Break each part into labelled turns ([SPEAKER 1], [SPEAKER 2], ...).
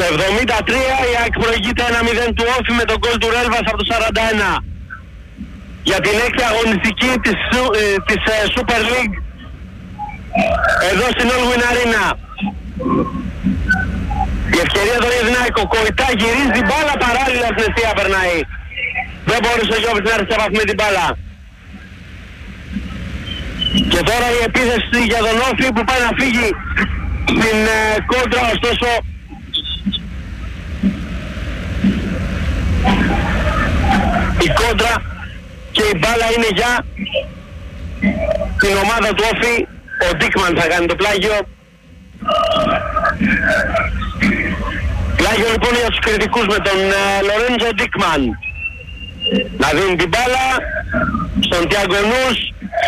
[SPEAKER 1] 73 η ΑΕΚ προηγείται 1-0 του Όφη με τον γκολ του Ρέλβας από το 41. Για την έκτη αγωνιστική της Super League εδώ στην Allwyn Arena. Η ευκαιρία τώρα για την ΑΕΚ. Ο Κοϊτά γυρίζει την μπάλα, παράλληλα στην αιστεία περνάει. Δεν μπορούσε ο Γιώβιτς να έρθει σε επαφή με την μπάλα. Και τώρα η επίθεση για τον Όφη που πάει να φύγει στην κόντρα, ωστόσο η κόντρα και η μπάλα είναι για την ομάδα του Όφη. Ο Ντίκμαν θα κάνει το πλάγιο. Πλάγιο λοιπόν για τους κριτικούς με τον Λορέντζο Ντίκμαν. Να δίνει την μπάλα στον Τιάγκο Νους.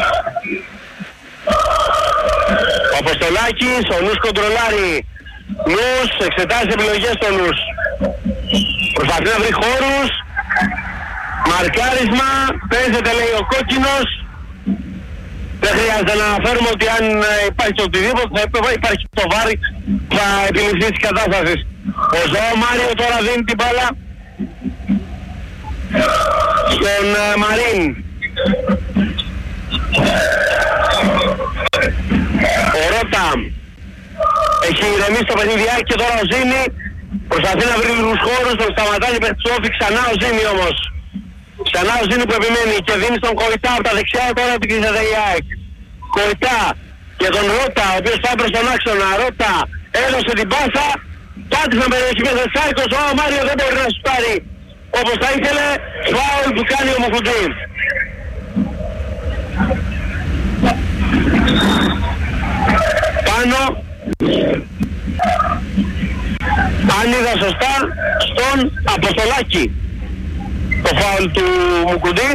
[SPEAKER 1] Ο Αποστολάκης, ο Νους κοντρολάρει. Νους εξετάζει επιλογές στον Νους. Προσπαθεί να βρει χώρους. Μαρκάρισμα, παίζεται λέει ο κόκκινος. Δεν χρειάζεται να αναφέρουμε ότι αν υπάρχει το οτιδήποτε θα υπάρχει το βάρη που θα επιληφθεί της κατάστασης. Ο Ζωά Μάριο τώρα δίνει την μπάλα στον Μαρίν. Ο Ρώτα έχει ηρεμήσει το παιχνιδιάκι και τώρα ο Ζήνη προσπαθεί να βρει λίγους χώρους, τον σταματάει παίχτης του Όφη, ξανά ο Ζήνη όμως. Ξανά ο Ζήνη που επιμένει και δίνει στον Κοϊτά από τα δεξιά, τώρα την κρίνεται η ΑΕΚ. Κοϊτά και τον Ρώτα, ο οποίος πάει προς τον άξονα. Ρώτα έδωσε την πάσα, πάτησε να περιοχή μέσα Σάικος, ο Μάριο δεν μπορεί να σου πάρει όπως θα ήθελε, φάουλ που κάνει ο Μουφουντή. Πάνω, αν είδα σωστά, στον Αποστολάκη το φάουλ του Μουκουντή.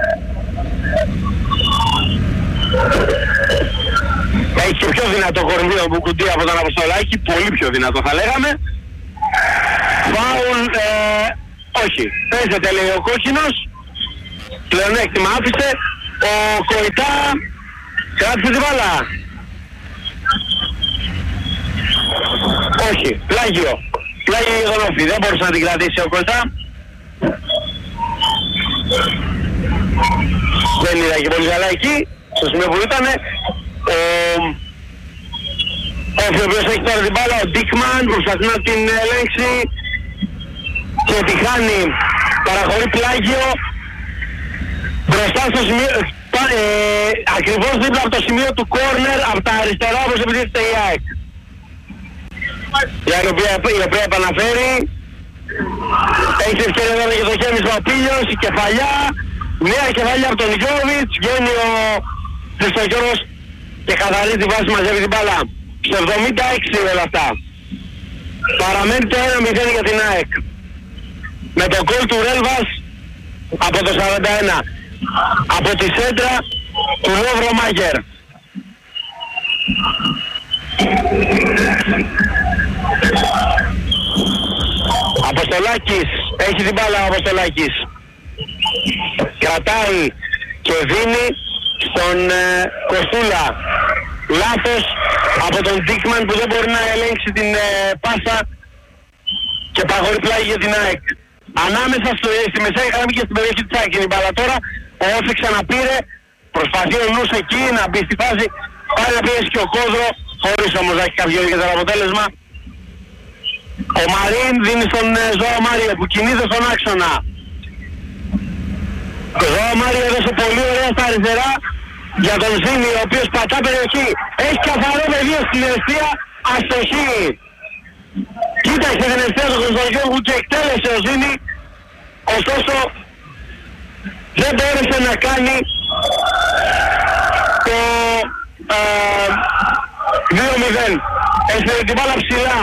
[SPEAKER 1] Έχει και πιο δυνατό κορμί ο Μουκουντή από τον Αποστολάκη, πολύ πιο δυνατό θα λέγαμε. Φάουλ, όχι, παίζεται λέει ο κόκκινος, πλεονέκτημα άφησε, ο Κοϊτά κράτησε την μπάλα. Όχι, πλάγιο για τον Όφη, δεν μπορούσε να την κρατήσει ο Κοϊτά. Δεν είδα και πολύ καλά εκεί, στο σημείο που ήταν. Ο Όφη ο οποίος έχει τώρα την μπάλα, ο Ντίκμαν προσπαθεί να την ελέγξει και τη χάνει, παραχωρεί πλάγιο μπροστά στο σημείο, ακριβώς δίπλα από το σημείο του κόρνερ, από τα αριστερά όπως επιτίθεται η ΑΕΚ. Η οποία επαναφέρει, έχει ευκαιρία εδώ για το χέμισμα ο Πίλιος, η κεφαλιά, νέα κεφαλιά από τον Γιώβιτς, βγαίνει ο Χριστογιώργος και καθαρίζει τη βάση, μαζεύει την μπάλα. Στο 76 όλα αυτά. Παραμένει το 1-0 για την ΑΕΚ. Με το γκολ του Ρέλβας από το 41. Από τη σέντρα του Λόβρο Μάγερ. Αποστολάκης, έχει την μπάλα ο Αποστολάκης. Κρατάει και δίνει στον Κοστούλα. Λάθος από τον Ντίκμαν που δεν μπορεί να ελέγξει την πάσα και παγορεί πλάγι για την ΑΕΚ. Ανάμεσα στη μεσαία γραμμή και στην περιοχή της ΑΕΚ είναι η μπάλα τώρα. Ο Όφη ξαναπήρε, προσπαθεί ο Νους εκεί να μπει στη φάση, πάει να πιέσει και ο Κόδρο, χωρίς όμως να έχει κάποιο ιδιαίτερο αποτέλεσμα. Ο Μαρίν δίνει στον Ζωά Μάριο που κινείται στον άξονα. Ο Ζωά Μάριο έδωσε πολύ ωραία στα αριστερά για τον Ζήνη, ο οποίος πατά περιοχή. Έχει καθαρό πεδίο στην αιστεία, αστοχή. Κοίταξε την αιστεία του Χριστογιώργου και εκτέλεσε ο Ζήνη, ωστόσο δεν μπόρεσε να κάνει το 2-0. Έφερε την μπάλα ψηλά.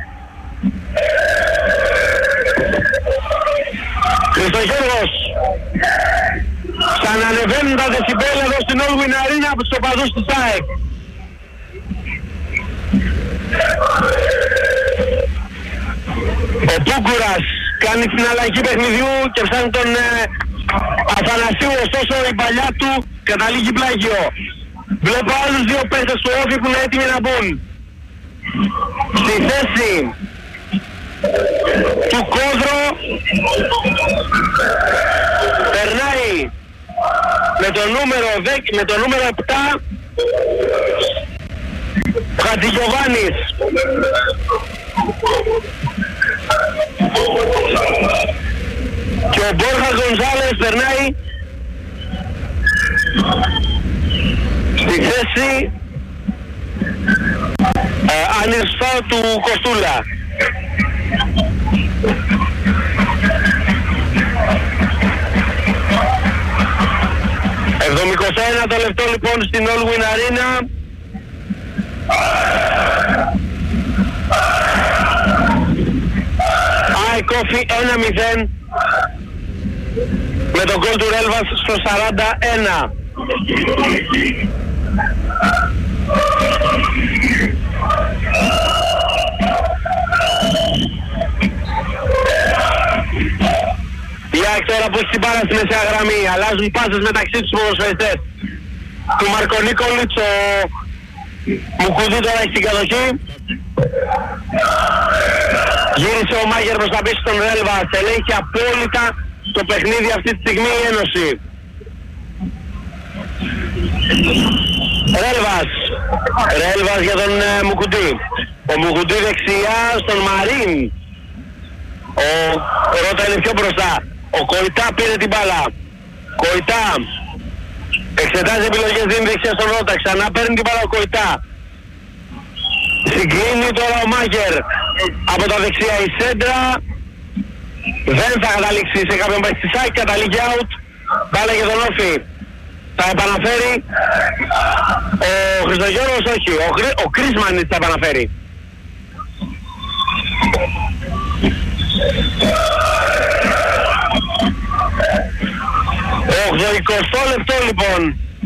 [SPEAKER 1] Χριστογιώργος. Ξανανεβαίνουν τα δεσιμπέλ εδώ στην Allwyn Arena από τους οπαδούς του ΑΕΚ. Ο Πούκουρας κάνει την αλλαγή παιχνιδιού και φτάνει τον Αθανασίου, ωστόσο η παλιά του καταλήγει πλάγιο. Βλέπω άλλους δύο παίκτες του Όφη που είναι έτοιμοι να μπουν. Στη θέση Περνάει με το νούμερο 7 ο Χατζηγιοβάνης. Και ο Μπόρχα Γκονζάλες περνάει στη θέση ανεστά του Κοστούλα. «71 το λεπτό λοιπόν στην Allwyn Arena. ΑΕΚ Όφη 1-0 με τον γκολ του Ρέλβας στο 41. Η ΑΕΚ τώρα που έχει την πάρα στη μεσαία γραμμή, αλλάζουν πάσες μεταξύ τους ποδοσφαιριστές. Του Μαρκονίκολιτς, ο Μουκουδί τώρα έχει την κατοχή. Γύρισε ο Μάγερ προς τα πίσω στον Ρέλβα, ελέγχει απόλυτα το παιχνίδι αυτή τη στιγμή η Ένωση. Ρέλβας για τον Μουκουντή. Ο Μουκουντή δεξιά στον Μαρίν. Ο Ρώτα είναι πιο μπροστά. Ο Κοϊτά πήρε την μπάλα. Κοϊτά εξετάζει επιλογές, δίνει δεξιά στον Ρώτα. Ξανά παίρνει την μπάλα ο Κοϊτά. Συγκλίνει τώρα ο Μάγερ από τα δεξιά η σέντρα. Δεν θα καταλήξει σε κάποιον παίχτησάκι, καταλήγει out. Μπάλα για τον Όφη. Θα επαναφέρει ο Χριστογιώργος, όχι, ο Κρίσμανης θα επαναφέρει. Ο 80 λεπτό λοιπόν.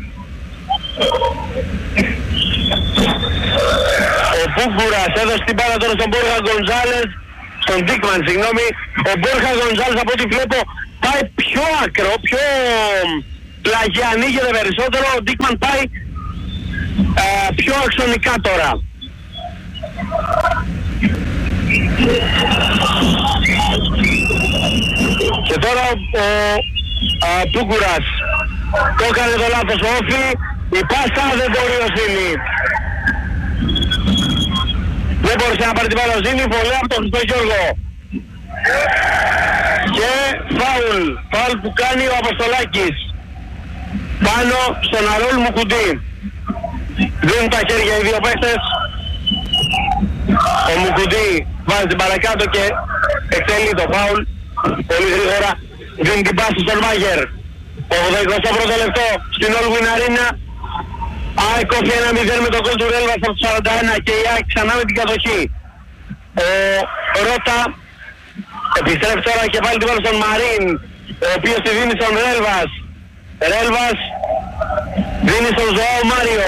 [SPEAKER 1] Ο Μπούγκουρας έδωσε την μπάλα τώρα στον Μπόρχα Γκονζάλες, στον Ντίκμαν, συγγνώμη. Ο Μπόρχα Γκονζάλες από ό,τι βλέπω πάει πιο άκρο, πιο πλαγιά, ανοίγεται περισσότερο. Ο Ντίκμαν πάει πιο αξονικά τώρα. Και τώρα ο Μπούγκουρας το έκανε το λάθος ο Όφη. Η πάσα δεν μπορεί ο Ζήνη. Δεν μπορούσε να πάρει την μπάλα ο Ζήνη, πολύ από τον Χριστογιώργο. Και φάουλ που κάνει ο Αποστολάκης πάνω στον Αρόλ Μουκουντή. Δίνουν τα χέρια οι δύο παίκτες. Ο Μουκουντή βάζει την μπάλα κάτω και εκτελεί το φάουλ πολύ γρήγορα. Δίνει την πάση στον Μάγερ. 81ο λεπτό στην Allwyn Arena. ΑΕΚ Όφη 1-0 με τον γκολ του Ρέλβας από το 41 και η ΑΕΚ ξανά με την κατοχή. Ο Ρώτα επιστρέφει τώρα και βάλει την μπάλα στον Μαρίν, ο οποίος τη δίνει στον Ρέλβας. Ρέλβας δίνει στον Ζωάο Μάριο.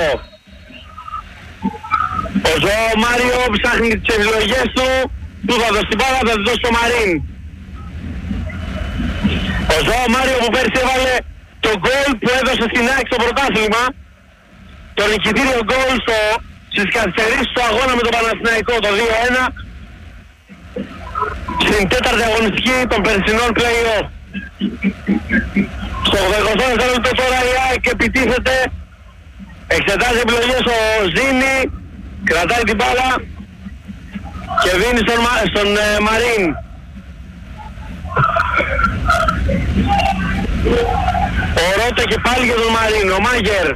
[SPEAKER 1] Ο Ζωάο Μάριο ψάχνει τις επιλογές του θα δώσει την μπάλα, θα τη δώσει στο Μαρίν. Ο Ζωάο Μάριο που πέρσι έβαλε το γκολ που έδωσε στην ΑΕΚ στο πρωτάθλημα, το νικητήριο γκολ στις καθυστερήσεις του αγώνα με τον Παναθηναϊκό, το 2-1, στην τέταρτη αγωνιστική των περσινών play-off. Στο 82ο λεπτό τώρα η ΑΕΚ επιτίθεται, εξετάζει επιλογές ο Ζήνη, κρατάει την μπάλα και δίνει στον Μαρίν. Ο Ρώτα και πάλι για τον Μαρίν, ο Μάγερ.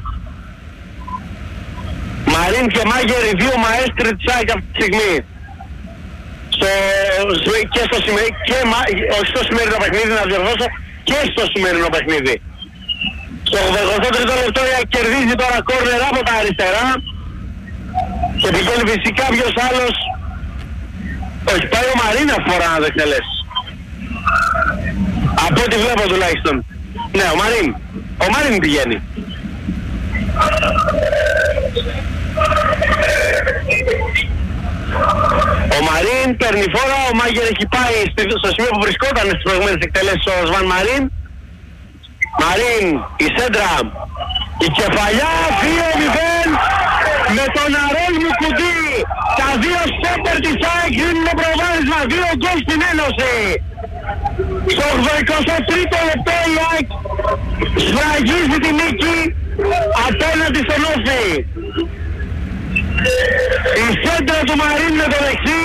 [SPEAKER 1] Μαρίν και Μάγερ, οι δύο μαέστροι της ΑΕΚ αυτή τη στιγμή. Όχι στο σημερινό παιχνίδι, να διορθώσω, και στο σημερινό παιχνίδι. Στο 83ο λεπτό κερδίζει τώρα κόρνερ από τα αριστερά και πηγαίνει φυσικά ποιος άλλος. Όχι, πάει ο Μαρίν αφορά να το εκτελέσει. Από ό,τι βλέπω τουλάχιστον. Ναι, ο Μαρίν πηγαίνει. Ο Μαρίν παίρνει φόρα, ο Μάγερ έχει πάει στο σημείο που βρισκόταν στις προηγούμενες εκτελέσεις ο Σβάν Μαρίν. Μαρίν, η σέντρα, η κεφαλιά, 2-0 με τον Αρόλ Μουκουντή. Τα δύο στόπερ της ΑΕΚ δίνουν το προβάδισμα, 2 γκολ στην Ένωση. Στο 83ο λεπτό η ΑΕΚ σφραγίζει τη νίκη απέναντι στον Όφη. Η σέντρα του Μαρίν με το δεξί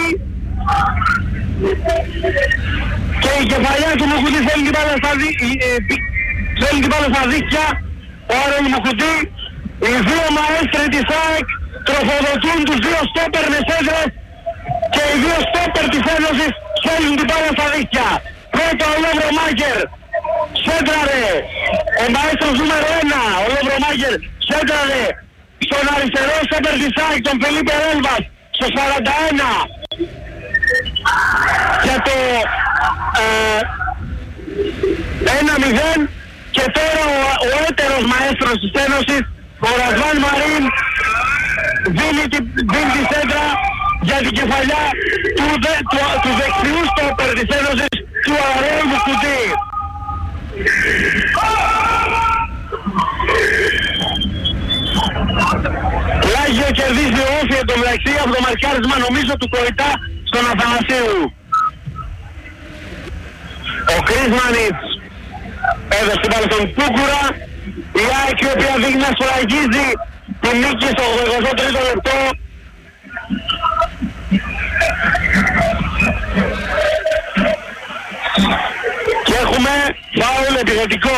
[SPEAKER 1] και η κεφαλιά του Μουκουτή θέλει την μπάλα στα δίχτυα. Ο Άρον Μουκουτή, οι δύο μαέστροι της ΑΕΚ τροφοδοτούν τους δύο στόπερ με σέντρες και οι δύο στόπερ της Ένωσης θέλουν την μπάλα στα δίχτυα. Πρώτο ο Λευρομάκερ σέντραρε, ο μαέστρος νούμερο 1, ο Λευρομάκερ σέντραρε στον αριστερό στόπερ της ΑΕΚ, τον Φελίπε Ρέλβας, στο 41 για το 1-0. Και τώρα ο έτερος μαέστρος της Ένωσης, ο Ρασβάν Μαρίν, δίνει τη σέντρα για την κεφαλιά του δεξιού στόπερ της Ένωσης, του Αρέου Μουκουτή. Πλάγιο κερδίζει ο Όφη εν τω μεταξύ από το μαρκάρισμα νομίζω του Κοϊτά στον Αθανασίου. Ο Κρίσμανιτς έδωσε την μπάλα στον Πούκουρα. Η ΑΕΚ η οποία δείχνει να σφραγίζει τη νίκη στο 83ο λεπτό. Και έχουμε φάουλ επιθετικό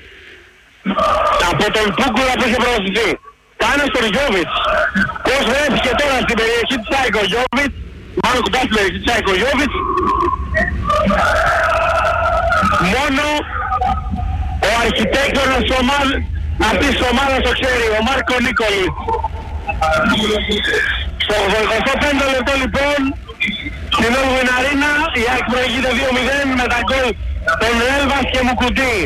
[SPEAKER 1] από τον Πούκουρα που είχε προωθηθεί. Πάνω στον Γιώβιτς. Πώς βρέθηκε τώρα στην περιοχή της ΑΕΚ ο Γιώβιτς, μάλλον κοντά στην περιοχή της ΑΕΚ ο Γιώβιτς. Μόνο ο αρχιτέκτονας αυτής της ομάδας το ξέρει, ο Μάρκο Νίκολιτς. Στο 85 λεπτό λοιπόν, στην Όλγουιν Αρίνα, η ΑΕΚ προηγείται 2-0 με τα γκολ των Ρέλβας και Μουκουτή.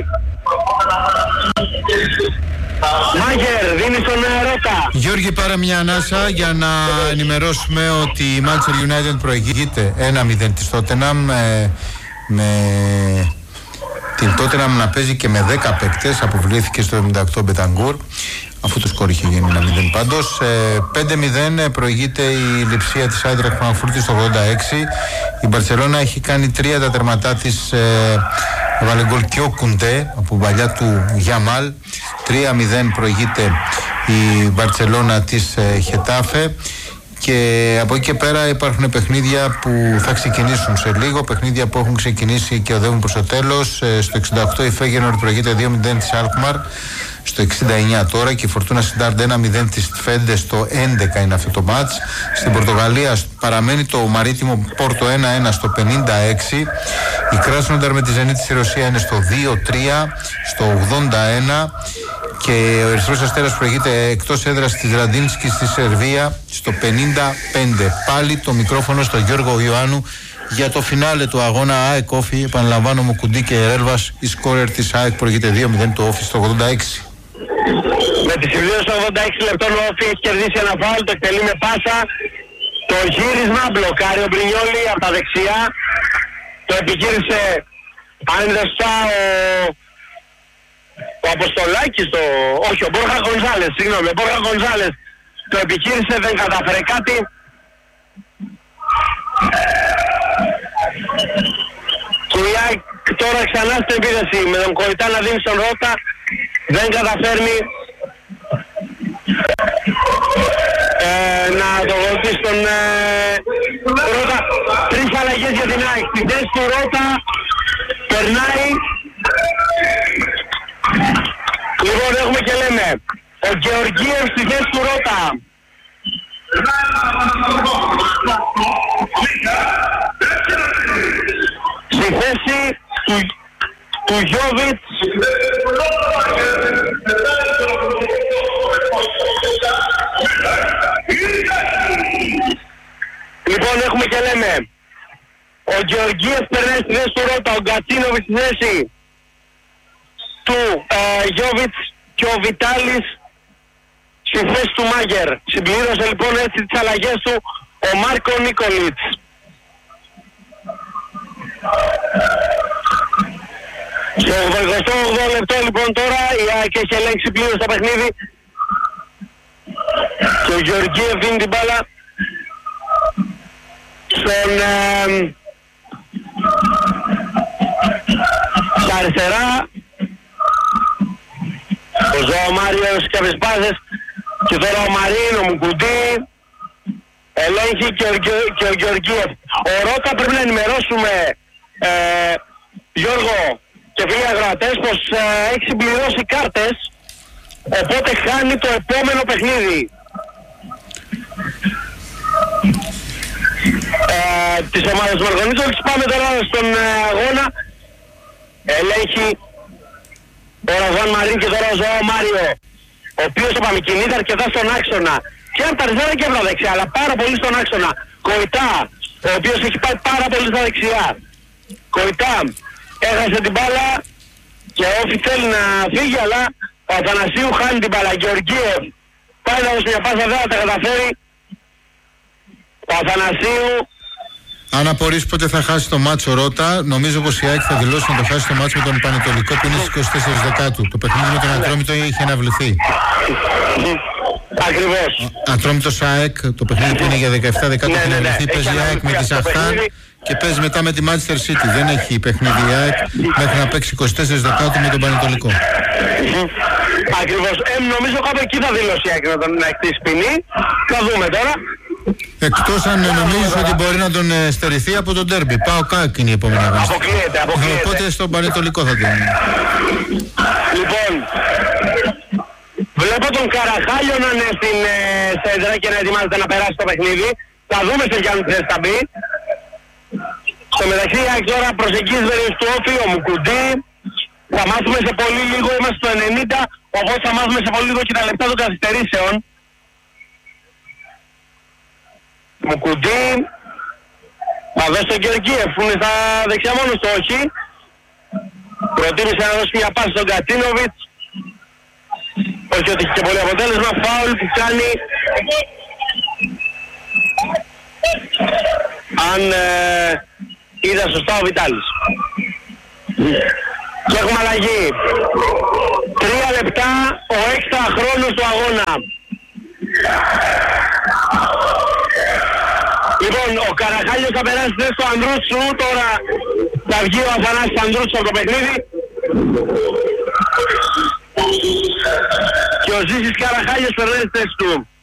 [SPEAKER 1] Μάγερ, δίνει στον Ρώτα.
[SPEAKER 2] Γιώργη, πάρε μια ανάσα για να ενημερώσουμε ότι η Manchester United προηγείται 1-0 της Tottenham με την Tottenham να παίζει και με 10 παίκτες. Αποβλήθηκε στο 78 Μπεταγκούρ, αφού το σκορ είχε γίνει 1-0 πάντως. 5-0 προηγείται η Λειψία της Άιντραχτ Φραγκφούρτης στο 86. Η Μπαρτσελώνα έχει κάνει 3 τα τερματά της, έβαλε γκολ και ο Κουντέ από παλιά του Γιαμάλ. 3-0 προηγείται η Μπαρτσελώνα της Χετάφε. Και από εκεί και πέρα υπάρχουν παιχνίδια που θα ξεκινήσουν σε λίγο, παιχνίδια που έχουν ξεκινήσει και οδεύουν προς το τέλος. Στο 68 η Φέγενορ προηγείται 2-0 της Αλκμαρ, στο 69 τώρα, και η Φορτούνα Σιντάρντ 1-0 της Τφέντε, στο 11 είναι αυτό το μάτς. Στην Πορτογαλία παραμένει το Μαρίτιμο Πόρτο 1-1 στο 56. Η Κράσνονταρ με τη Ζενίτη στη Ρωσία είναι στο 2-3, στο 81. Και ο Ερυθρός Αστέρας προηγείται εκτός έδρας της Ραντίνσκι στη Σερβία στο 55. Πάλι το μικρόφωνο στον Γιώργο Ιωάννου για το φινάλε του αγώνα ΑΕΚ Όφη. Επαναλαμβάνω, Μουκουντή και Ρέλβας. Η σκόρερ της ΑΕΚ προηγείται 2-0 το Όφη στο 86.
[SPEAKER 1] Με τη συμπλήρωση των 86 λεπτών ο Όφη έχει κερδίσει ένα φάουλ, το εκτελεί με πάσα. Το γύρισμα μπλοκάρει ο Μπρινιόλι από τα δεξιά. Το επιχείρησε, αν δεν σωστά, ο Αποστολάκης, όχι, ο Μπόρχα Γκονζάλες, συγγνώμη, ο Μπόρχα Γκονζάλες το επιχείρησε, δεν κατάφερε κάτι. Και η ΑΕΚ τώρα ξανά στην επίθεση με τον Κοϊτά να δίνει στον Ρώτα, δεν καταφέρνει να το βοηθήσει στον Ρώτα. 3 αλλαγές για την ΑΕΚ. Στη θέση του Ρώτα περνάει. Λοιπόν, έχουμε και λέμε ο Γεωργίευ στη θέση του Ρώτα. Στη θέση του Γιώβιτς λοιπόν, έχουμε και λέμε ο Γεωργίευ περνάει στη θέση του Ρώτα, ο Γκατσίνοβιτς στη θέση του Γιώβιτς και ο Βιτάλης στη θέση του Μάγερ. Συμπλήρωσε λοιπόν έτσι τις αλλαγές του ο Μάρκο Νίκολιτς. Στο 88 λεπτό λοιπόν τώρα η ΑΕΚ έχει ελέγξει πλήρως το παιχνίδι και ο Γεωργίευ δίνει την μπάλα στον Ο Ζωά Μάριος κάποιες πάσες και τώρα ο Μαρίνο Μουκουντή ελέγχει και ο Γεωργίευ. Ο Ρώτα πρέπει να ενημερώσουμε Γιώργο και φίλοι αγροατές πως έχει συμπληρώσει κάρτες, οπότε χάνει το επόμενο παιχνίδι της ομάδας Μαργονίτων. Πάμε τώρα στον αγώνα. Ελέγχει ο Ραζάν Μαρίν και τώρα ο Ζωά Μάριο, ο οποίος είπαμε κινείται αρκετά στον άξονα και από τα αριστερά και από τα δεξιά, αλλά πάρα πολύ στον άξονα. Κοϊτά, ο οποίος έχει πάει πάρα πολύ στα δεξιά. Κοϊτά έχασε την μπάλα και όφι θέλει να φύγει, αλλά ο Αθανασίου χάνει την μπάλα. Γεωργίευ πάει να δώσει μια πάσα, δεν θα τα καταφέρει. Ο Αθανασίου.
[SPEAKER 2] Αν απορείς πότε θα χάσει το μάτσο Ρώτα, νομίζω πως η ΑΕΚ θα δηλώσει να το χάσει το μάτσο με τον Πανετολικό που είναι στις 24 Δεκάτου. Το παιχνίδι με τον Ατρόμητο είχε αναβληθεί.
[SPEAKER 1] Ακριβώς.
[SPEAKER 2] Ατρόμητος ΑΕΚ, το παιχνίδι που είναι για 17 Δεκάτου έχει αναβληθεί. Παίζει η ΑΕΚ με τη Σαχτάρ και παίζει μετά με τη Manchester City. Δεν έχει παιχνίδι η ΑΕΚ μέχρι να παίξει 24 Δεκάτου με τον Πανετολικό.
[SPEAKER 1] Ακριβώς. Νομίζω κάπου εκεί θα δηλώσει η ΑΕΚ να εκτίσει ποινή. Θα δούμε τώρα.
[SPEAKER 2] Εκτός αν νομίζεις ότι μπορεί να τον στερηθεί από τον ντέρμπι. Πάω κάκ είναι η επόμενη αγωνιστή.
[SPEAKER 1] Αποκλείεται.
[SPEAKER 2] Οπότε στον Πανετολικό θα τον.
[SPEAKER 1] Λοιπόν, βλέπω τον Καραχάλιο να είναι στην σέντρα και να ετοιμάζεται να περάσει το παιχνίδι. Θα δούμε σε ποιον θέση θα μπει. Στο μεταξύ τώρα προσεγγίζει βερίες του Όφη, ο Μουκουντή. Θα μάθουμε σε πολύ λίγο, είμαστε στο 90, οπότε θα μάθουμε σε πολύ λίγο και τα λεπτά των καθυστερήσεων. Μουκουντή θα δώσει τον Γεωργίευ που είναι στα δεξιά μόνο του, όχι. Προτίμησε να δώσει μια πάση στον Κατίνοβιτς, όχι ότι έχει και πολύ αποτέλεσμα. Φάουλ που κάνει, αν είδα σωστά, ο Βιτάλης. Και έχουμε αλλαγή. 3 λεπτά ο έξτρα χρόνος του αγώνα. Λοιπόν, ο Καραχάλιος θα περάσει θέση στο Ανδρούτσου, τώρα θα βγει ο Αθανάσης Ανδρούτσου από το παιχνίδι. Και ο Ζήσης Καραχάλιος περνάει στη θέση του.